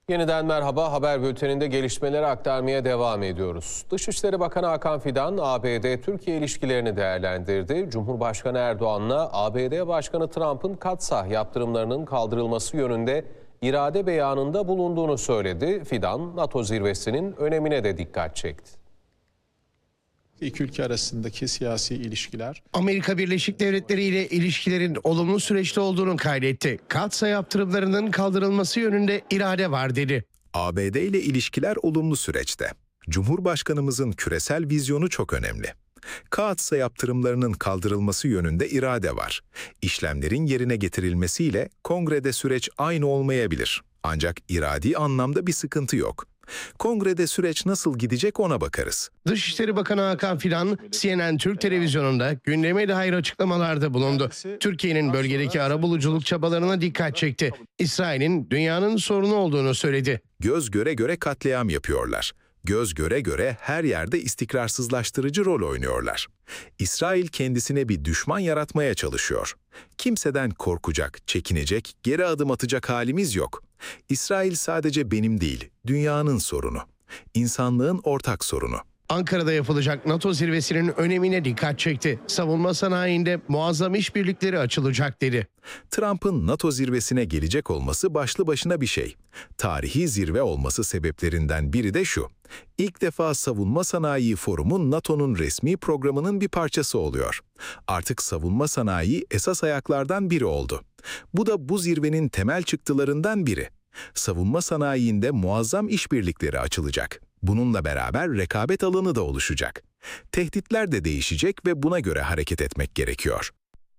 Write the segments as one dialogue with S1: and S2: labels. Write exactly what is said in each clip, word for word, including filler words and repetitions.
S1: Yeniden merhaba. Haber bülteninde gelişmeleri aktarmaya devam ediyoruz. Dışişleri Bakanı Hakan Fidan, A B D-Türkiye ilişkilerini değerlendirdi. Cumhurbaşkanı Erdoğan'la A B D Başkanı Trump'ın katsah yaptırımlarının kaldırılması yönünde irade beyanında bulunduğunu söyledi. Fidan, NATO zirvesinin önemine de dikkat çekti.
S2: İki ülke arasındaki siyasi ilişkiler,
S3: Amerika Birleşik Devletleri ile ilişkilerin olumlu süreçte olduğunu kaydetti. Katsayı yaptırımlarının kaldırılması yönünde irade var dedi.
S4: A B D ile ilişkiler olumlu süreçte. Cumhurbaşkanımızın küresel vizyonu çok önemli. Kaatsa yaptırımlarının kaldırılması yönünde irade var. İşlemlerin yerine getirilmesiyle kongrede süreç aynı olmayabilir. Ancak iradi anlamda bir sıkıntı yok. Kongrede süreç nasıl gidecek ona bakarız.
S3: Dışişleri Bakanı Hakan Fidan, C N N Türk televizyonunda gündeme dair açıklamalarda bulundu. Türkiye'nin bölgedeki arabuluculuk çabalarına dikkat çekti. İsrail'in dünyanın sorunu olduğunu söyledi.
S4: Göz göre göre katliam yapıyorlar. Göz göre göre her yerde istikrarsızlaştırıcı rol oynuyorlar. İsrail kendisine bir düşman yaratmaya çalışıyor. Kimseden korkacak, çekinecek, geri adım atacak halimiz yok. İsrail sadece benim değil, dünyanın sorunu. İnsanlığın ortak sorunu.
S3: Ankara'da yapılacak NATO zirvesinin önemine dikkat çekti. Savunma sanayinde muazzam işbirlikleri açılacak dedi.
S4: Trump'ın NATO zirvesine gelecek olması başlı başına bir şey. Tarihi zirve olması sebeplerinden biri de şu. İlk defa Savunma Sanayi Forumu NATO'nun resmi programının bir parçası oluyor. Artık savunma sanayi esas ayaklardan biri oldu. Bu da bu zirvenin temel çıktılarından biri. Savunma sanayinde muazzam işbirlikleri açılacak. Bununla beraber rekabet alanı da oluşacak. Tehditler de değişecek ve buna göre hareket etmek gerekiyor.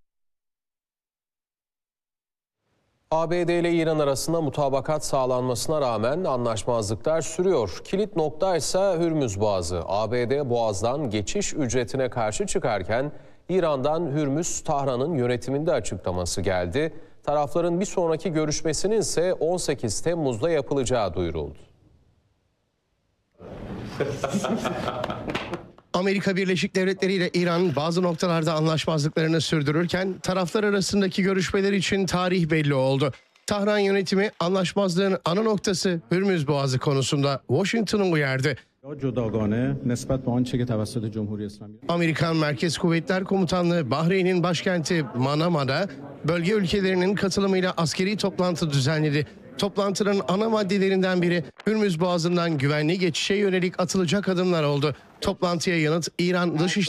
S1: A B D ile İran arasında mutabakat sağlanmasına rağmen anlaşmazlıklar sürüyor. Kilit nokta ise Hürmüz Boğazı. A B D Boğaz'dan geçiş ücretine karşı çıkarken İran'dan Hürmüz Tahran'ın yönetiminde açıklaması geldi. Tarafların bir sonraki görüşmesinin ise on sekiz Temmuz'da yapılacağı duyuruldu.
S3: Amerika Birleşik Devletleri ile İran bazı noktalarda anlaşmazlıklarını sürdürürken taraflar arasındaki görüşmeler için tarih belli oldu. Tahran yönetimi anlaşmazlığın ana noktası Hürmüz Boğazı konusunda Washington'u uyardı. Amerikan Merkez Kuvvetler Komutanlığı Bahreyn'in başkenti Manama'da bölge ülkelerinin katılımıyla askeri toplantı düzenledi. Toplantının ana maddelerinden biri Hürmüz Boğazı'ndan güvenli geçişe yönelik atılacak adımlar oldu. Toplantıya yanıt İran Dışişleri